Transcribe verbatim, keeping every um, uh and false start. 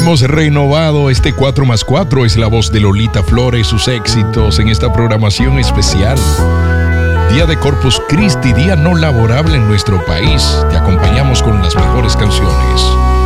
Hemos renovado este cuatro más cuatro. Es la voz de Lolita Flores, sus éxitos en esta programación especial. Día de Corpus Christi, día no laborable en nuestro país. Te acompañamos con las mejores canciones.